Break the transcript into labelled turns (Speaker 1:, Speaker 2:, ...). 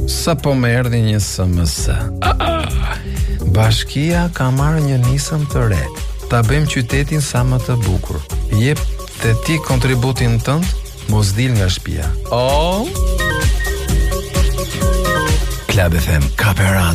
Speaker 1: Sa po më erdhi një SMS. Bashkia ka marrë një nisëm të re. Ta bëjmë qytetin sa më të bukur. Jep te ti kontributin tënd, mos dil nga shtëpia.
Speaker 2: Club FM Kaperan.